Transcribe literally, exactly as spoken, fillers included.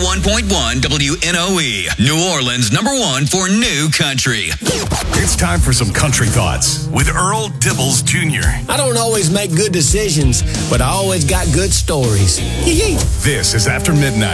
one point one W N O E, New Orleans number one for new country. It's time for some country thoughts with Earl Dibbles Junior I don't always make good decisions, but I always got good stories. This is After Midnight.